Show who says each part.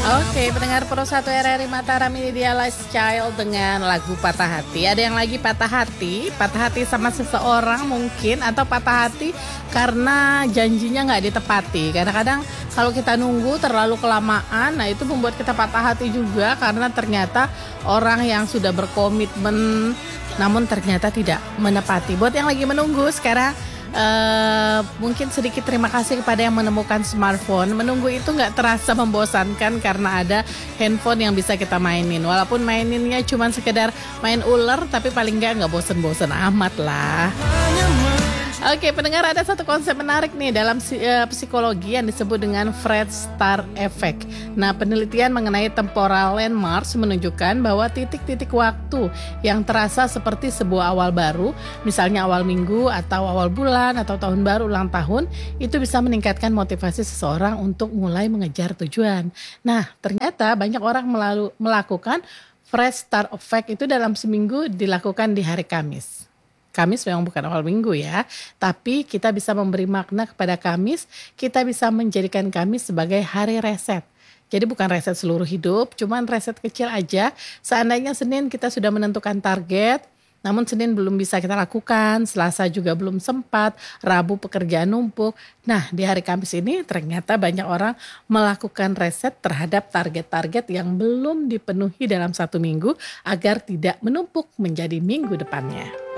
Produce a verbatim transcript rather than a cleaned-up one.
Speaker 1: Oke, pendengar Pro satu R R I Mataram, ini dia Last Child dengan lagu Patah Hati. Ada yang lagi patah hati, patah hati sama seseorang mungkin, atau patah hati karena janjinya nggak ditepati. Kadang-kadang kalau kita nunggu terlalu kelamaan, nah itu membuat kita patah hati juga karena ternyata orang yang sudah berkomitmen namun ternyata tidak menepati. Buat yang lagi menunggu sekarang, Uh, mungkin sedikit terima kasih kepada yang menemukan smartphone. Menunggu itu nggak terasa membosankan karena ada handphone yang bisa kita mainin. Walaupun maininnya cuma sekedar main ular, tapi paling nggak nggak bosen-bosen amat lah. Oke, pendengar, ada satu konsep menarik nih dalam uh, psikologi yang disebut dengan Fred Star Effect. Nah, penelitian mengenai temporal landmarks menunjukkan bahwa titik-titik waktu yang terasa seperti sebuah awal baru, misalnya awal minggu atau awal bulan atau tahun baru ulang tahun, itu bisa meningkatkan motivasi seseorang untuk mulai mengejar tujuan. Nah, ternyata banyak orang melalu, melakukan Fred Star Effect itu dalam seminggu dilakukan di hari Kamis. Kamis memang bukan awal minggu ya, tapi kita bisa memberi makna kepada Kamis, kita bisa menjadikan Kamis sebagai hari reset. Jadi bukan reset seluruh hidup, cuman reset kecil aja. Seandainya Senin kita sudah menentukan target, namun Senin belum bisa kita lakukan, Selasa juga belum sempat, Rabu pekerjaan numpuk. Nah, di hari Kamis ini ternyata banyak orang melakukan reset terhadap target-target yang belum dipenuhi dalam satu minggu agar tidak menumpuk menjadi minggu depannya.